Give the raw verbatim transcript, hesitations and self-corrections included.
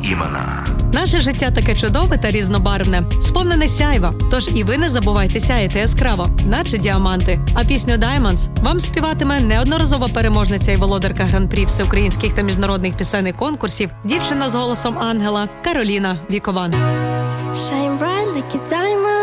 імена. Наше життя таке чудове та різнобарвне, сповнене сяйва. Тож і ви не забувайте сяяти яскраво, наче діаманти. А пісню «Diamonds» вам співатиме неодноразова переможниця і володарка гран-прі всеукраїнських та міжнародних пісенних конкурсів, дівчина з голосом ангела Кароліна Вікован. Shine bright like a diamond.